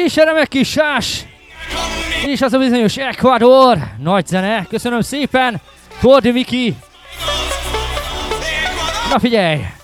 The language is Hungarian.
És erre meg kis sás. És az a bizonyos Ecuador. Nagy zene. Köszönöm szépen. Kordi Miki. Na figyelj.